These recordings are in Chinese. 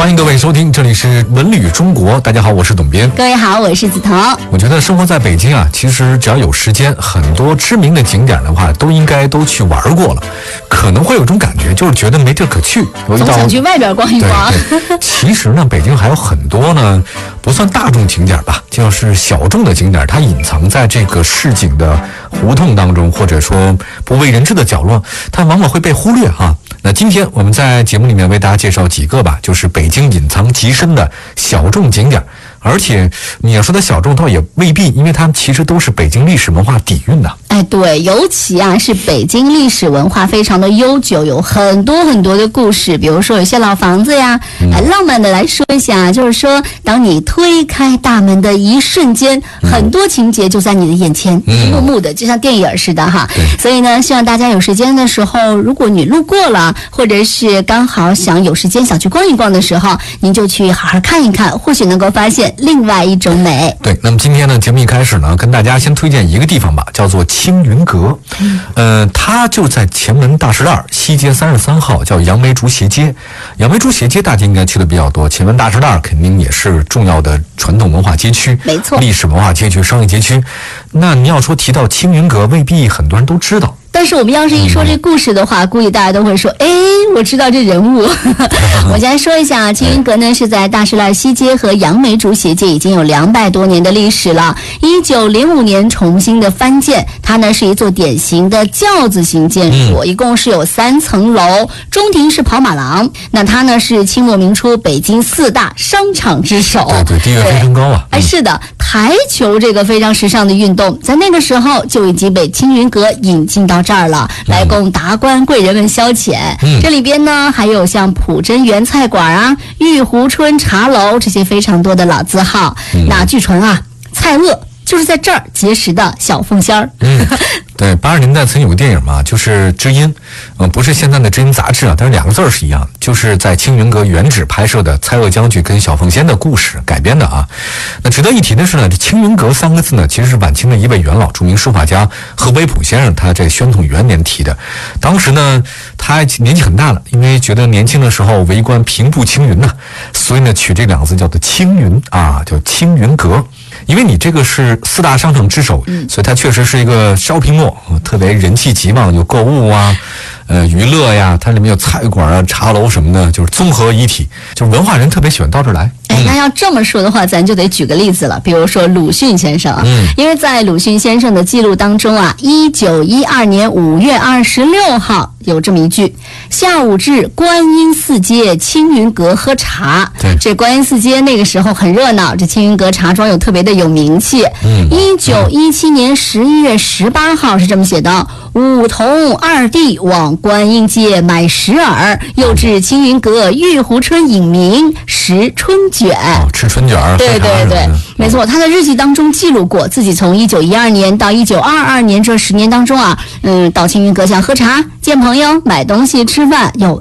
欢迎各位收听，这里是文旅中国。大家好，我是董斌。 各位好，我是梓潼。 我觉得生活在北京啊，其实只要有时间，很多知名的景点的话，都应该都去玩过了。可能会有种感觉，就是觉得没地儿可去， 总想去外边逛一逛。 对，其实呢，北京还有很多呢，不算大众景点吧，就是小众的景点，它隐藏在这个市井的胡同当中，或者说不为人知的角落，它往往会被忽略哈。那今天我们在节目里面为大家介绍几个吧，就是北京隐藏极深的小众景点。而且你要说它小众倒也未必，因为它们其实都是北京历史文化底蕴的。 哎，对，尤其啊是北京历史文化非常的悠久，有很多很多的故事。比如说有些老房子呀，浪漫的来说一下，就是说当你推开大门的一瞬间，很多情节就在你的眼前，一幕幕的，就像电影似的哈。所以呢，希望大家有时间的时候，如果你路过了，或者是刚好想有时间想去逛一逛的时候，您就去好好看一看，或许能够发现另外一种美。 对，那么今天呢，节目一开始呢，跟大家先推荐一个地方吧，叫做青云阁。它就在前门大石栏西街33号，叫杨梅竹斜街。杨梅竹斜街大家应该去的比较多，前门大石栏肯定也是重要的传统文化街区， 没错， 历史文化街区、商业街区。那你要说提到青云阁，未必很多人都知道。 但是我们要是一说这故事的话，估计大家都会说，哎，我知道这人物。我先说一下，青云阁呢是在大石栏西街和杨梅竹斜街已经有200多年的历史了。1905年重新的翻建，它呢是一座典型的轿子型建筑，一共是有3层楼，中庭是跑马廊。那它呢是清末明初北京4大商场之首。 对，地位非常高啊。 哎，是的，台球这个非常时尚的运动，在那个时候就已经被青云阁引进到这儿了，来供达官贵人们消遣。这里边呢还有像普真园菜馆啊、玉湖春茶楼这些非常多的老字号。那据传啊，蔡锷就是在这儿结识的小凤仙儿。 对，80年代曾有个电影嘛，就是《知音》，不是现在的《知音》杂志啊，但是2个字是一样，就是在青云阁原址拍摄的蔡锷将军跟小凤仙的故事改编的啊。那值得一提的是呢，这青云阁3个字呢，其实是晚清的一位元老、著名书法家何维溥先生他在宣统元年提的。当时呢，他年纪很大了，因为觉得年轻的时候为官平步青云呢，所以呢取这2个字叫做青云啊，叫青云阁。因为你这个是4大商场之首，所以它确实是一个 shopping mall，特别人气极旺，有购物啊、娱乐呀，它里面有菜馆啊、茶楼什么的，就是综合一体，就是文化人特别喜欢到这儿来。 那要这么说的话，咱就得举个例子了，比如说鲁迅先生啊，因为在鲁迅先生的记录当中啊，1912年5月26号有这么一句：下午至观音寺街青云阁喝茶。这观音寺街那个时候很热闹，这青云阁茶庄又特别的有名气。1917年11月18号是这么写的：五同二弟往观音街买食饵，又至青云阁玉湖春饮茗，食春卷。 吃春卷。 对，没错，他在日记当中记录过自己从1912年到1922年这10年当中啊，到青云阁想喝茶、见朋友、买东西、吃饭有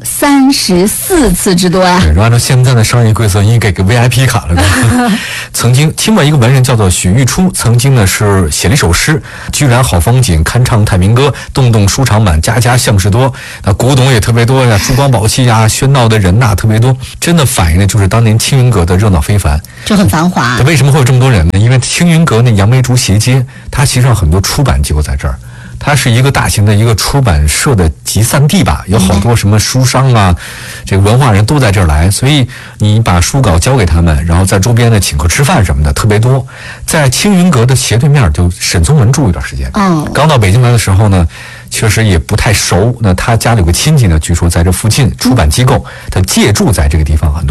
34次之多呀。 对，按照现在的商业规则，应该给个 VIP 卡了。曾经清末一个文人叫做许玉初，曾经呢是写了一首诗：居然好风景，堪唱太平歌，栋栋书场满，家家巷市多。那古董也特别多呀，珠光宝气呀，喧闹的人呐特别多，真的反映的就是当年青云阁的热闹非凡， 就很繁华。 为什么会有这么多人呢？因为青云阁那杨梅竹斜街，它其实上很多出版机构在这儿。它是一个大型的一个出版社的集散地吧，有好多什么书商啊，这个文化人都在这儿来，所以你把书稿交给他们，然后在周边的请客吃饭什么的特别多。在青云阁的斜对面就沈从文住一段时间。刚到北京来的时候呢，确实也不太熟。那他家里有个亲戚呢，据说在这附近出版机构，他借住在这个地方很多。